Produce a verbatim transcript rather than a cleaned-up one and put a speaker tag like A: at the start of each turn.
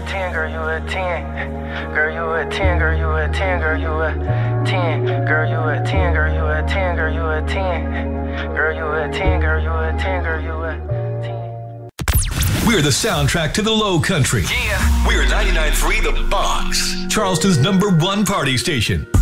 A: ten, girl, you a ten. Girl, you a ten, girl, you a ten, girl, you a ten. Girl, you a ten, girl, you a ten, girl, you a ten. Girl, you a ten, girl, you a ten, girl, you a ten.
B: We're the soundtrack to the Low Country.
A: Yeah.
B: We're ninety-nine point three The Box, Charleston's number one party station.